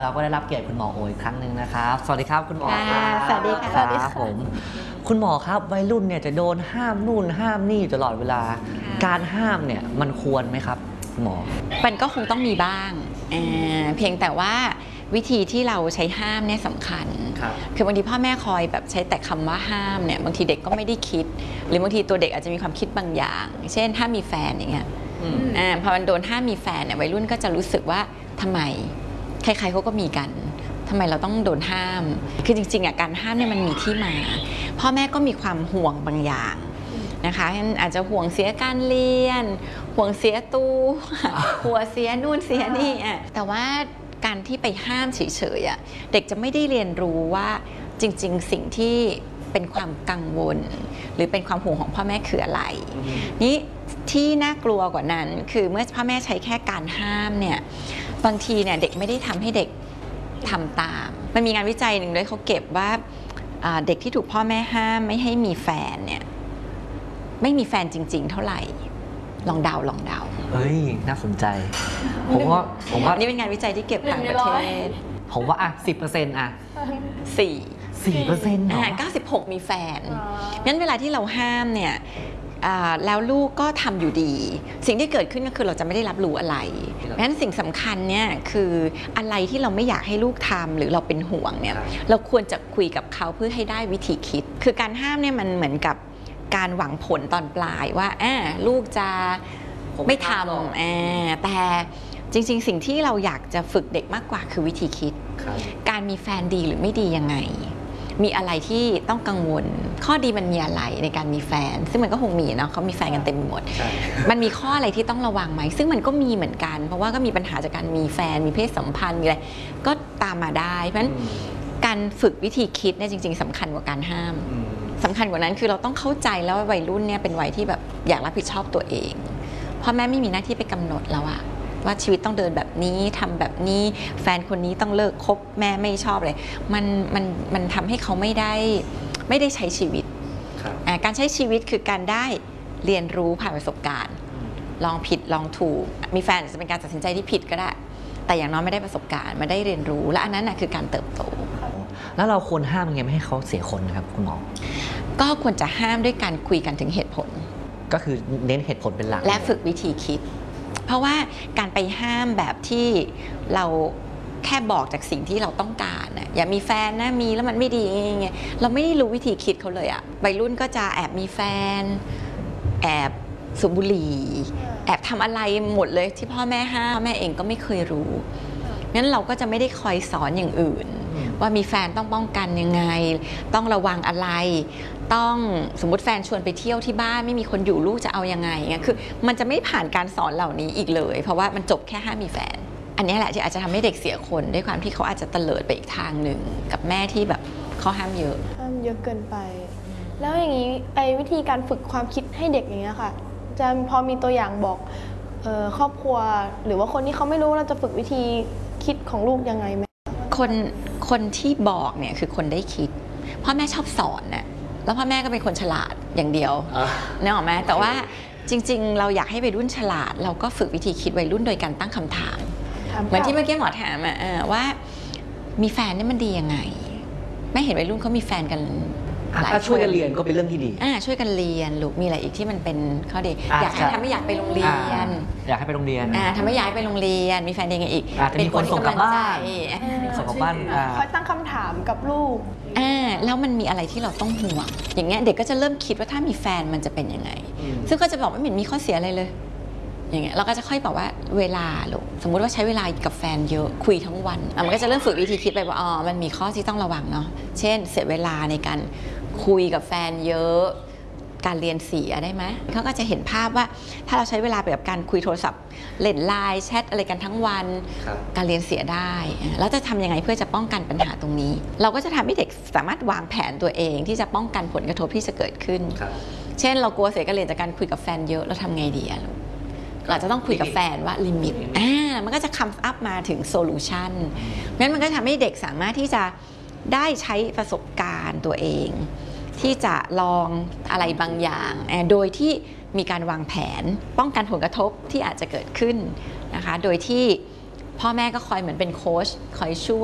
เราก็ได้รับเกียรติคุณหมอโออีกครั้งหนึ่งนะครับสวัสดีครับคุณหมอสวัสดีค่ะครับผมคุณหมอครับวัยรุ่นเนี่ยจะโดนห้ามนู่นห้ามนี่ตลอดเวลาการห้ามเนี่ยมันควรไหมครับคุณหมอมันก็คงต้องมีบ้างเพียงแต่ว่าวิธีที่เราใช้ห้ามเนี่ยสำคัญคือบางทีพ่อแม่คอยแบบใช้แต่คำว่าห้ามเนี่ยบางทีเด็กก็ไม่ได้คิดหรือบางทีตัวเด็กอาจจะมีความคิดบางอย่าง เช่นถ้ามีแฟนอย่างเงี้ยพอมันโดนห้ามมีแฟนเนี่ยวัยรุ่นก็จะรู้สึกว่าทำไมใครๆเขาก็มีกันทำไมเราต้องโดนห้ามคือจริงๆการห้ามเนี่ยมันมีที่มาพ่อแม่ก็มีความห่วงบางอย่างนะคะอาจจะห่วงเสียการเรียนห่วงเสียตู้หัวเสียนู่นเสียนี่แต่ว่าการที่ไปห้ามเฉยๆเด็กจะไม่ได้เรียนรู้ว่าจริงๆสิ่งที่เป็นความกังวลหรือเป็นความห่วงของพ่อแม่คืออะไรนี่ที่น่ากลัวกว่านั้นคือเมื่อพ่อแม่ใช้แค่การห้ามเนี่ยบางทีเนี่ยเด็กไม่ได้ทำให้เด็กทำตามมันมีงานวิจัยหนึ่งด้วยเขาเก็บว่าเด็กที่ถูกพ่อแม่ห้ามไม่ให้มีแฟนเนี่ยไม่มีแฟนจริงๆเท่าไหร่ลองเดาเฮ้ยน่าสนใจผมว่านี่เป็นงานวิจัยที่เก็บต่างประเทศผมว่า10%4%เนาะ 96มีแฟนงั้นเวลาที่เราห้ามเนี่ยแล้วลูกก็ทำอยู่ดีสิ่งที่เกิดขึ้นก็คือเราจะไม่ได้รับรู้อะไรงั้นสิ่งสำคัญเนี่ยคืออะไรที่เราไม่อยากให้ลูกทำหรือเราเป็นห่วงเนี่ยเราควรจะคุยกับเขาเพื่อให้ได้วิธีคิดคือการห้ามเนี่ยมันเหมือนกับการหวังผลตอนปลายว่าลูกจะไม่ทำแต่จริงๆสิ่งที่เราอยากจะฝึกเด็กมากกว่าคือวิธีคิดการมีแฟนดีหรือไม่ดียังไงมีอะไรที่ต้องกังวลข้อดีมันมีอะไรในการมีแฟนซึ่งมันก็คงมีเนาะเขามีแฟนกันเต็มไปหมดมันมีข้ออะไรที่ต้องระวังไหมซึ่งมันก็มีเหมือนกันเพราะว่าก็มีปัญหาจากการมีแฟนมีเพศสัมพันธ์มีอะไรก็ตามมาได้เพราะฉะนั้นการฝึกวิธีคิดเนี่ยจริงๆสำคัญกว่าการห้ามสำคัญกว่านั้นคือเราต้องเข้าใจแล้วว่าวัยรุ่นเนี่ยเป็นวัยที่แบบอยากรับผิดชอบตัวเองพ่อแม่ไม่มีหน้าที่ไปกำหนดแล้วอะว่าชีวิตต้องเดินแบบนี้ทำแบบนี้แฟนคนนี้ต้องเลิกคบแม่ไม่ชอบเลยมันทำให้เขาไม่ได้ใช้ชีวิตการใช้ชีวิตคือการได้เรียนรู้ผ่านประสบการณ์ลองผิดลองถูกมีแฟนจะเป็นการตัดสินใจที่ผิดก็ได้แต่อย่างน้อยไม่ได้ประสบการณ์ไม่ได้เรียนรู้และอันนั้นคือการเติบโตแล้วเราควรห้ามยังไงไม่ให้เขาเสียคนนะครับคุณหมอก็ควรจะห้ามด้วยการคุยกันถึงเหตุผลก็คือเน้นเหตุผลเป็นหลักและฝึกวิธีคิดเพราะว่าการไปห้ามแบบที่เราแค่บอกจากสิ่งที่เราต้องการอย่ามีแฟนนะมีแล้วมันไม่ดีไงเราไม่ได้รู้วิธีคิดเขาเลยวัยรุ่นก็จะแอบมีแฟนแอบสูบบุหรี่แอบทำอะไรหมดเลยที่พ่อแม่ห้ามแม่เองก็ไม่เคยรู้งั้นเราก็จะไม่ได้คอยสอนอย่างอื่นว่ามีแฟนต้องป้องกันยังไงต้องระวังอะไรต้องสมมติแฟนชวนไปเที่ยวที่บ้านไม่มีคนอยู่ลูกจะเอายังไงเงี้ยคือมันจะไม่ผ่านการสอนเหล่านี้อีกเลยเพราะว่ามันจบแค่ห้ามมีแฟนอันนี้แหละที่อาจจะทำให้เด็กเสียคนด้วยความที่เขาอาจจะเตลิดไปอีกทางหนึ่งกับแม่ที่แบบเขาห้ามเยอะเกินไปแล้วอย่างนี้วิธีการฝึกความคิดให้เด็กอย่างเงี้ยค่ะจะพอมีตัวอย่างบอกครอบครัวหรือว่าคนที่เขาไม่รู้เราจะฝึกวิธีคิดของลูกยังไงไหมคนที่บอกเนี่ยคือคนได้คิดพ่อแม่ชอบสอนน่ะแล้วพ่อแม่ก็เป็นคนฉลาดอย่างเดียวนึกออกไหมแต่ว่าจริงๆเราอยากให้วัยรุ่นฉลาดเราก็ฝึกวิธีคิดวัยรุ่นโดยการตั้งคำถามเหมือนที่เมื่อกี้หมอถามว่ามีแฟนนี่มันดียังไงไม่เห็นวัยรุ่นเขามีแฟนกันถ้าช่วยกันเรียนก็เป็นเรื่องที่ดีช่วยกันเรียนลูกมีอะไรอีกที่มันเป็นข้อดีอยากให้ทำไม่อยากไปโรงเรียนอยากให้ไปโรงเรียนทำไม่อยากไปโรงเรียนมีแฟนเองอีกเป็นคนส่งกลับบ้านส่งกลับบ้านคอยตั้งคำถามกับลูกแล้วมันมีอะไรที่เราต้องห่วงอย่างเงี้ยเด็กก็จะเริ่มคิดว่าถ้ามีแฟนมันจะเป็นยังไงซึ่งก็จะบอกไม่เห็นมีข้อเสียอะไรเลยอย่างเงี้ยเราก็จะค่อยบอกว่าเวลาลูกสมมุติว่าใช้เวลากับแฟนเยอะคุยทั้งวันมันก็จะเริ่มฝึกวิธีคิดไปว่ามันมีข้อที่ต้องระวังเนาะเช่นเสียเวลาในการคุยกับแฟนเยอะการเรียนเสียได้ไหมเขาก็จะเห็นภาพว่าถ้าเราใช้เวลาไปกับการคุยโทรศัพท์เล่นไลน์แชทอะไรกันทั้งวันการเรียนเสียได้แล้วจะทำยังไงเพื่อจะป้องกันปัญหาตรงนี้เราก็จะทำให้เด็กสามารถวางแผนตัวเองที่จะป้องกันผลกระทบที่จะเกิดขึ้นเช่นเรากลัวเสียการเรียนจากการคุยกับแฟนเยอะเราทำไงดีเราจะต้องคุยกับแฟนว่าลิมิตมันก็จะคัมอัพมาถึงโซลูชันงั้นมันก็ทำให้เด็กสามารถที่จะได้ใช้ประสบการณ์ตัวเองที่จะลองอะไรบางอย่างโดยที่มีการวางแผนป้องกันผลกระทบที่อาจจะเกิดขึ้นนะคะโดยที่พพ่อแม่ก็คอยเหมือนเป็นโค้ชคอยช่วย